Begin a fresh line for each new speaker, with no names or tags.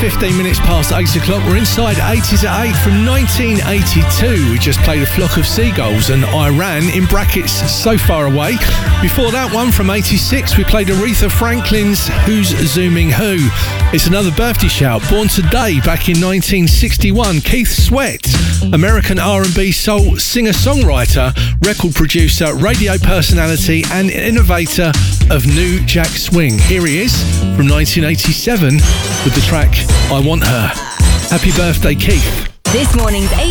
15 minutes past 8 o'clock. We're inside 80s at 8 from 1982. We just played A Flock of Seagulls and Iran, in brackets, So Far Away. Before that one, from 86, we played Aretha Franklin's Who's Zooming Who. It's another birthday shout. Born today, back in 1961, Keith Sweat, American R&B soul singer-songwriter, record producer, radio personality and innovator of New Jack Swing. Here he is from 1987 with the track I Want Her. Happy birthday, Keith.
This morning's